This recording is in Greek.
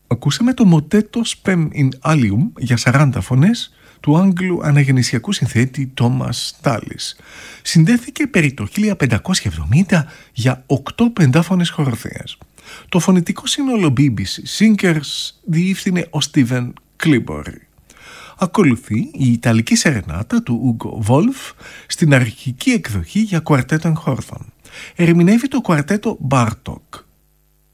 Ακούσαμε το μοτέτο Spem in Alium για 40 φωνές του Άγγλου αναγεννησιακού συνθέτη Τόμας Τάλις. Συνδέθηκε περί το 1570 για 8 πεντάφωνες χοροδίες. Το φωνητικό σύνολο BBC Singers διεύθυνε ο Στίβεν Κλίμπορι. Ακολουθεί η Ιταλική σερενάτα του Ούγκο Βόλφ στην αρχική εκδοχή για κουαρτέτο εγχόρδων. Ερμηνεύει το κουαρτέτο Μπάρτοκ